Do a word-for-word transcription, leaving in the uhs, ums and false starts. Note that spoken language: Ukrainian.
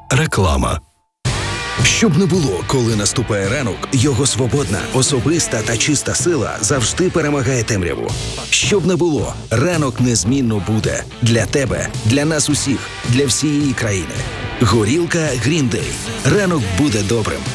Реклама. Щоб не було, коли наступає ранок, його свободна, особиста та чиста сила завжди перемагає темряву. Щоб не було, ранок незмінно буде. Для тебе, для нас усіх, для всієї країни. Горілка Green Day. Ранок буде добрим.